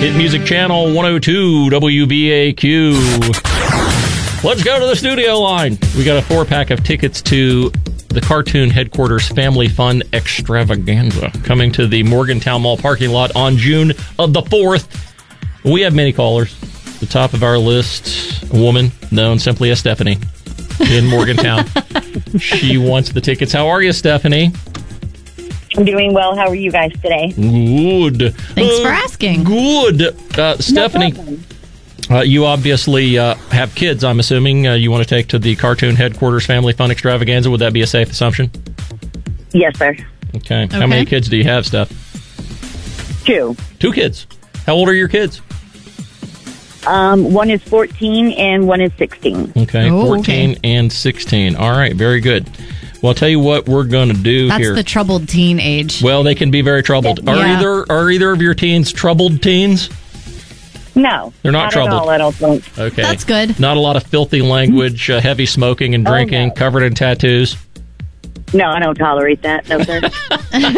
Hit Music Channel 102 WBAQ. Let's go to the studio line. We got a 4-pack of tickets to the Cartoon Headquarters Family Fun Extravaganza coming to the Morgantown Mall parking lot on June of the 4th. We have many callers. The top of our list, a woman known simply as Stephanie in Morgantown. She wants the tickets. How are you, Stephanie? I'm doing well. How are you guys today? Good. Thanks for asking. Good. Stephanie, you obviously have kids, I'm assuming. You want to take to the Cartoon Headquarters Family Fun Extravaganza. Would that be a safe assumption? Yes, sir. Okay. How many kids do you have, Steph? 2. 2 kids. How old are your kids? One is 14 and one is 16. Okay, 14 and 16. All right, very good. Well, I'll tell you what we're going to do here. That's the troubled teen age. Well, they can be very troubled. Yeah. Are either of your teens troubled teens? No. They're not troubled. At all, I don't think. Okay. That's good. Not a lot of filthy language, heavy smoking and drinking, no. covered in tattoos. No, I don't tolerate that. No, sir.